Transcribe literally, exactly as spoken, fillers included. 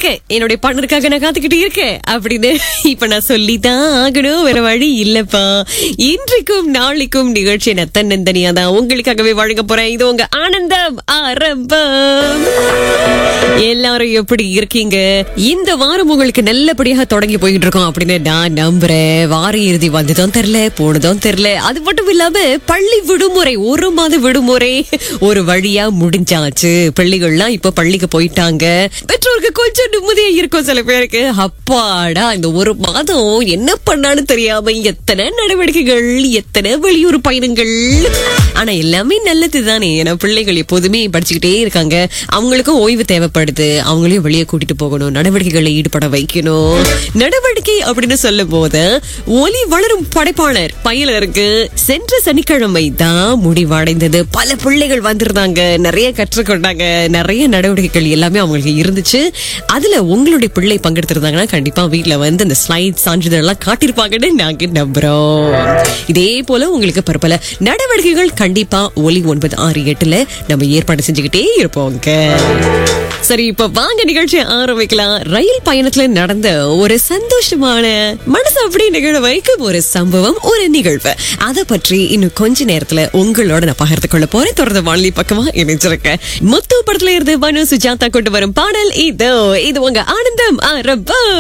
இருக்கேன், என்னுடைய பார்ட்னருக்காக நான் காத்துக்கிட்டு இருக்கேன் அப்படின்னு இப்ப நான் சொல்லித்தான் ஆகணும், வேற வழி இல்லப்பா. இன்றைக்கும் நாளைக்கும் நிகழ்ச்சி நான் தன்னந்தனியா தான் உங்களுக்காகவே வழங்க போறேன். இது உங்க ஆனந்தம் ஆரம்பம். எல்லாரும் எப்படி இருக்கீங்க? இந்த வாரம் உங்களுக்கு நல்லபடியாக தொடங்கி போயிட்டு இருக்கோம் அப்படின்னு நான் நம்புறேன். வார இறுதி வந்துதான் தெரியல, போனதும் தெரியல. அது மட்டும் இல்லாம பள்ளி விடுமுறை, ஒரு மாத விடுமுறை ஒரு வழியா முடிஞ்சாச்சு. பள்ளிகள்லாம் இப்ப பள்ளிக்கு போயிட்டாங்க. பெற்றோருக்கு கொஞ்சம் நிம்மதியா இருக்கும் சில பேருக்கு. அப்பாடா, இந்த ஒரு மாதம் என்ன பண்ணாலும் தெரியாம எத்தனை நடவடிக்கைகள், எத்தனை வெளியூர் பயணங்கள். ஆனா எல்லாமே நல்லது தானே. ஏன்னா பிள்ளைகள் எப்போதுமே படிச்சுக்கிட்டே இருக்காங்க. அவங்களுக்கும் ஓய்வு தேவைப்படுது. அவங்களையும் வெளியே கூட்டிட்டு போகணும், நடவடிக்கைகளை ஈடுபட வைக்கணும். நடவடிக்கை அப்படின்னு சொல்லும் போது ஒலி வளரும் படைப்பாளர் பயிலருக்கு சென்ற சனிக்கிழமை தான் முடிவடைந்தது. பல பிள்ளைகள் வந்திருந்தாங்க, நிறைய கற்றுக்கொண்டாங்க, நிறைய நடவடிக்கைகள் எல்லாமே அவங்களுக்கு இருந்துச்சு. அதுல உங்களுடைய பிள்ளை பங்கெடுத்திருந்தாங்கன்னா கண்டிப்பா வீட்டுல வந்து அந்த ஸ்லைட் சான்றிதழ் எல்லாம் காட்டிருப்பாங்கன்னு நாங்க நம்புறோம். இதே போல உங்களுக்கு பரப்பல நடவடிக்கைகள் கண்டிப்பா ஒலி ஒன்பது ஆறு எட்டுல நம்ம ஏற்பாடு செஞ்சுக்கிட்டே இருப்போங்க. சரி, இப்ப வாங்க நிகழ்ச்சியை ஆரம்பிக்கலாம். ரயில் பயணத்துல நடந்த ஒரு சந்தோஷமான மனசு அப்படி நிகழ வைக்கும் ஒரு சம்பவம், ஒரு நிகழ்வு, அதை பற்றி இன்னும் கொஞ்ச நேரத்துல உங்களோட நான் பகிர்ந்து கொள்ள போறேன். தொடர்ந்து வானொலி பக்கமா இணைஞ்சிருக்கேன். முத்து படத்துல இருந்து மனு சுஜாதா கொண்டு வரும் பாடல் இதோ. இது உங்க ஆனந்தம் ஆரம்பம்.